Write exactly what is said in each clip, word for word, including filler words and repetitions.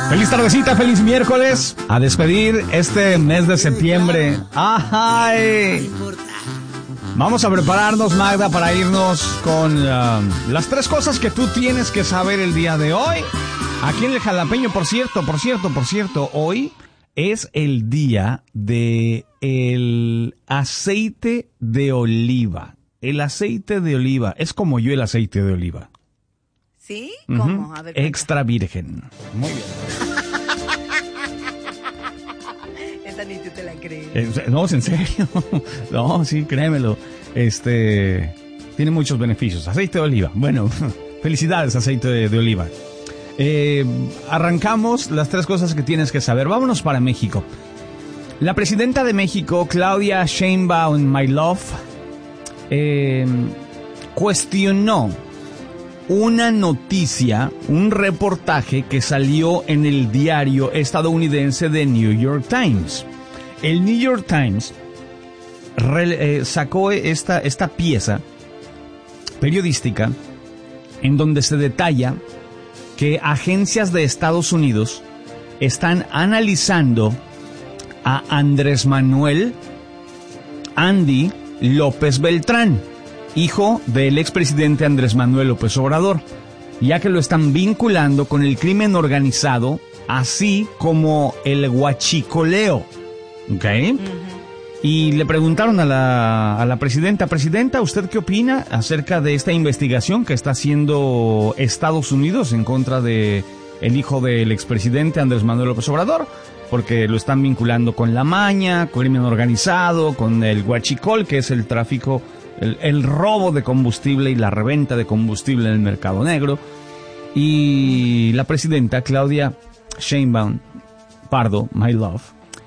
Feliz tardecita, feliz miércoles. A despedir este mes de septiembre. ¡Ay! Vamos a prepararnos, Magda, para irnos con uh, las tres cosas que tú tienes que saber el día de hoy. Aquí en el Jalapeño, por cierto, por cierto, por cierto, hoy es el día de el aceite de oliva. El aceite de oliva es como yo el aceite de oliva. ¿Sí? ¿Cómo? Uh-huh. A ver, extra virgen. Muy bien. Esa ni tú te la crees. Eh, no, en serio. No, sí, créemelo. Este tiene muchos beneficios. Aceite de oliva. Bueno, felicidades, aceite de, de oliva. Eh, arrancamos las tres cosas que tienes que saber. Vámonos para México. La presidenta de México, Claudia Sheinbaum, my love, eh, cuestionó una noticia, un reportaje que salió en el diario estadounidense The New York Times. El New York Times re, eh, sacó esta, esta pieza periodística en donde se detalla que agencias de Estados Unidos están analizando a Andrés Manuel Andy López Beltrán, hijo del expresidente Andrés Manuel López Obrador, ya que lo están vinculando con el crimen organizado, así como el huachicoleo. ¿Ok? Uh-huh. Y le preguntaron a la, a la presidenta, Presidenta, ¿usted qué opina acerca de esta investigación que está haciendo Estados Unidos en contra de el hijo del expresidente Andrés Manuel López Obrador? Porque lo están vinculando con la maña, con el crimen organizado, con el huachicol, que es el tráfico, el, el robo de combustible y la reventa de combustible en el mercado negro. Y la presidenta, Claudia Sheinbaum Pardo, my love,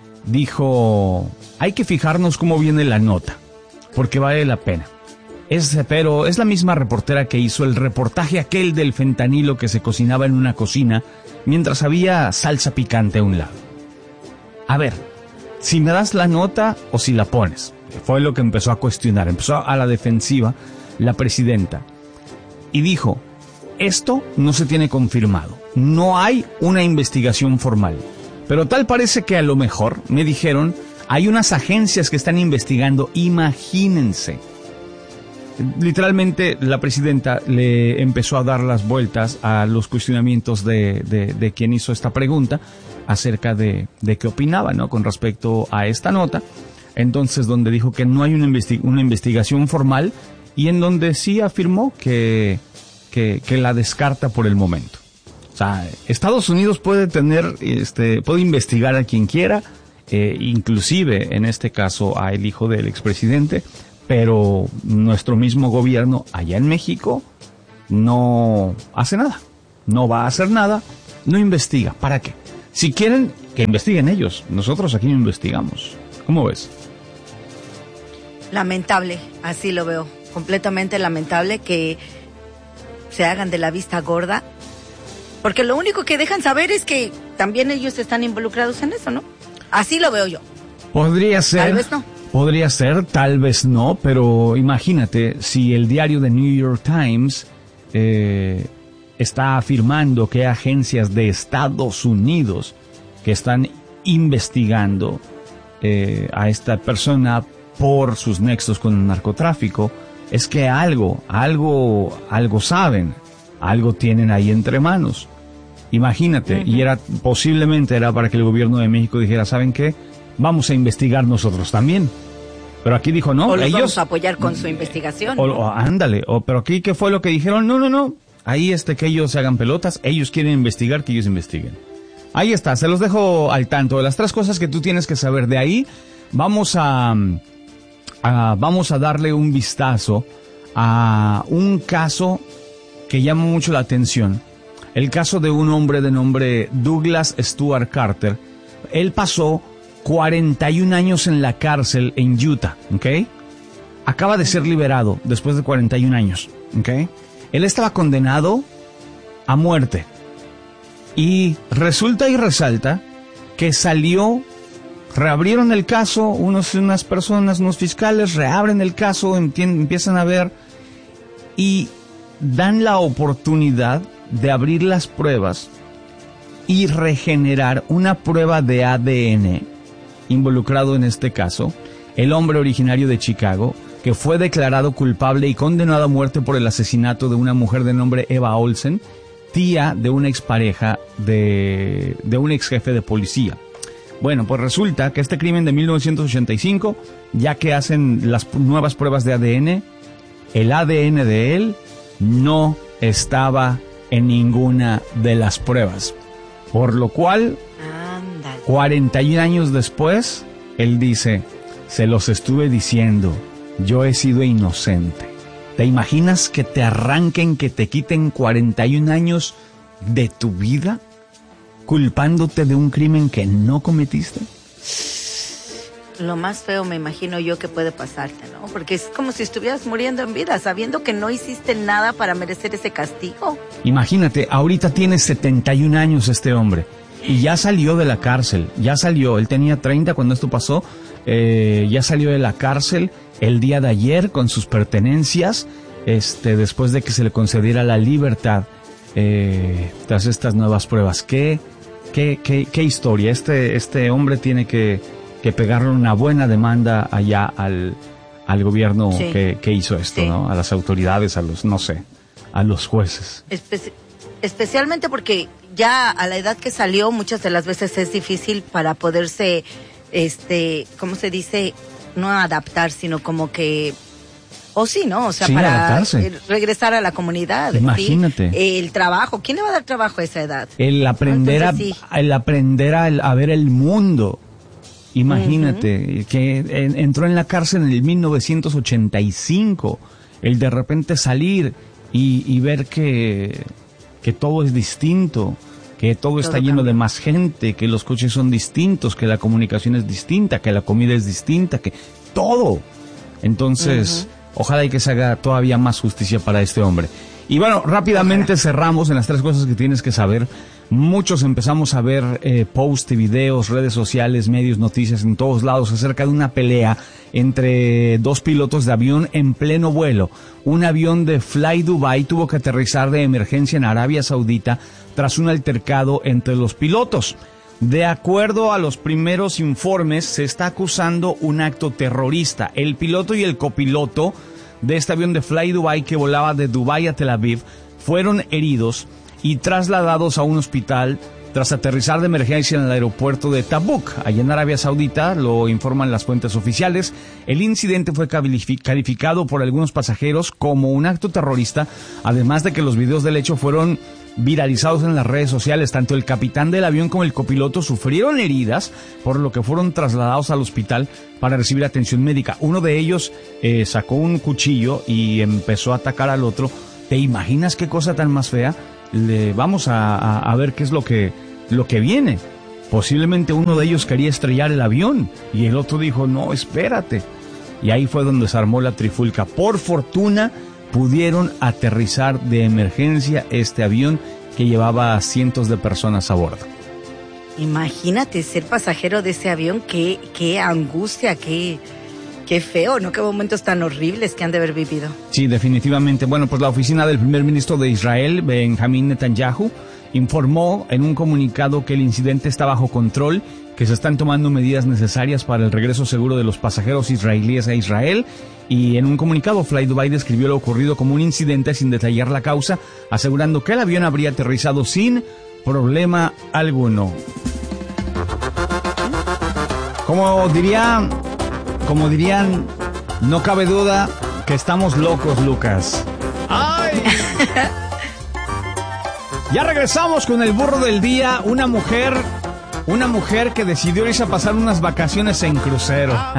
dijo, hay que fijarnos cómo viene la nota, porque vale la pena. Es, pero es la misma reportera que hizo el reportaje aquel del fentanilo que se cocinaba en una cocina mientras había salsa picante a un lado. A ver, si me das la nota o si la pones. Fue lo que empezó a cuestionar, empezó a la defensiva la presidenta. Y dijo, esto no se tiene confirmado, no hay una investigación formal. Pero tal parece que a lo mejor, me dijeron, hay unas agencias que están investigando, imagínense. Literalmente la presidenta le empezó a dar las vueltas a los cuestionamientos de, de, de quien hizo esta pregunta acerca de, de qué opinaba, ¿no? Con respecto a esta nota. Entonces, donde dijo que no hay una, investi- una investigación formal y en donde sí afirmó que, que, que la descarta por el momento. O sea, Estados Unidos puede tener, este, puede investigar a quien quiera, eh, inclusive en este caso a el hijo del expresidente, pero nuestro mismo gobierno allá en México no hace nada, no va a hacer nada, no investiga. ¿Para qué? Si quieren, que investiguen ellos. Nosotros aquí no investigamos. ¿Cómo ves? Lamentable, así lo veo. Completamente lamentable que se hagan de la vista gorda. Porque lo único que dejan saber es que también ellos están involucrados en eso, ¿no? Así lo veo yo. Podría ser. Tal vez no. Podría ser, tal vez no, pero imagínate si el diario The New York Times eh, está afirmando que hay agencias de Estados Unidos que están investigando eh, a esta persona por sus nexos con el narcotráfico, es que algo, algo, algo saben, algo tienen ahí entre manos. Imagínate, uh-huh. Y era posiblemente era para que el gobierno de México dijera, ¿saben qué? Vamos a investigar nosotros también. Pero aquí dijo, no, o los ellos vamos a apoyar con su investigación. O, ¿no? o, ándale, o, pero aquí, ¿qué fue lo que dijeron? No, no, no, ahí este que ellos se hagan pelotas, ellos quieren investigar, que ellos investiguen. Ahí está, se los dejo al tanto de las tres cosas que tú tienes que saber. De ahí vamos a, a vamos a darle un vistazo a un caso que llama mucho la atención. El caso de un hombre de nombre Douglas Stuart Carter. Él pasó cuarenta y un años en la cárcel en Utah, ¿ok? Acaba de ser liberado después de cuarenta y un años, ¿ok? Él estaba condenado a muerte. Y resulta y resalta que salió, reabrieron el caso, unos, unas personas, unos fiscales, reabren el caso, empiezan a ver y dan la oportunidad de abrir las pruebas y regenerar una prueba de A D N involucrado en este caso, el hombre originario de Chicago, que fue declarado culpable y condenado a muerte por el asesinato de una mujer de nombre Eva Olsen, tía de una expareja de, de un ex jefe de policía. Bueno, pues resulta que este crimen de mil novecientos ochenta y cinco, ya que hacen las nuevas pruebas de A D N, el A D N de él no estaba en ninguna de las pruebas. Por lo cual, Ándale. cuarenta y un años después, él dice, se los estuve diciendo, yo he sido inocente. ¿Te imaginas que te arranquen, que te quiten cuarenta y un años de tu vida, culpándote de un crimen que no cometiste? Lo más feo me imagino yo que puede pasarte, ¿no? Porque es como si estuvieras muriendo en vida, sabiendo que no hiciste nada para merecer ese castigo. Imagínate, ahorita tiene setenta y un años este hombre y ya salió de la cárcel, ya salió, él tenía treinta cuando esto pasó, eh, ya salió de la cárcel el día de ayer con sus pertenencias, este, después de que se le concediera la libertad eh, tras estas nuevas pruebas. ¿Qué, qué, qué, qué historia? Este, este hombre tiene que, que pegarle una buena demanda allá al, al gobierno sí. que, que hizo esto, sí. ¿no? A las autoridades, a los, no sé, a los jueces. Espe- especialmente porque ya a la edad que salió muchas de las veces es difícil para poderse, este, ¿cómo se dice? No adaptar, sino como que, o sí, ¿no? O sea, sí, para adaptarse. regresar a la comunidad. Imagínate. ¿sí? El trabajo, ¿quién le va a dar trabajo a esa edad? El aprender, Entonces, a, sí. el aprender a, a ver el mundo. Imagínate, uh-huh. que en, entró en la cárcel en el mil novecientos ochenta y cinco, el de repente salir y, y ver que, que todo es distinto, que todo, todo está lleno cambia. de más gente, que los coches son distintos, que la comunicación es distinta, que la comida es distinta, que todo. Entonces, uh-huh. ojalá y que se haga todavía más justicia para este hombre. Y bueno, rápidamente ojalá. cerramos en las tres cosas que tienes que saber. Muchos empezamos a ver eh, posts, videos, redes sociales, medios, noticias en todos lados acerca de una pelea entre dos pilotos de avión en pleno vuelo. Un avión de Fly Dubai tuvo que aterrizar de emergencia en Arabia Saudita tras un altercado entre los pilotos. De acuerdo a los primeros informes, se está acusando un acto terrorista. El piloto y el copiloto de este avión de Fly Dubai que volaba de Dubái a Tel Aviv fueron heridos y trasladados a un hospital tras aterrizar de emergencia en el aeropuerto de Tabuk, allá en Arabia Saudita, lo informan las fuentes oficiales. El incidente fue calificado por algunos pasajeros como un acto terrorista, además de que los videos del hecho fueron viralizados en las redes sociales. Tanto el capitán del avión como el copiloto sufrieron heridas, por lo que fueron trasladados al hospital para recibir atención médica. Uno de ellos eh, sacó un cuchillo y empezó a atacar al otro. ¿Te imaginas qué cosa tan más fea? Le vamos a, a, a ver qué es lo que, lo que viene. Posiblemente uno de ellos quería estrellar el avión y el otro dijo, no, espérate. Y ahí fue donde se armó la trifulca. Por fortuna, pudieron aterrizar de emergencia este avión que llevaba a cientos de personas a bordo. Imagínate ser pasajero de ese avión, qué, qué angustia, qué... Qué feo, ¿no? Qué momentos tan horribles que han de haber vivido. Sí, definitivamente. Bueno, pues la oficina del primer ministro de Israel, Benjamín Netanyahu, informó en un comunicado que el incidente está bajo control, que se están tomando medidas necesarias para el regreso seguro de los pasajeros israelíes a Israel. Y en un comunicado, Fly Dubai describió lo ocurrido como un incidente sin detallar la causa, asegurando que el avión habría aterrizado sin problema alguno. Como diría... Como dirían, no cabe duda que estamos locos, Lucas. ¡Ay! Ya regresamos con el burro del día. Una mujer, una mujer que decidió irse a pasar unas vacaciones en crucero.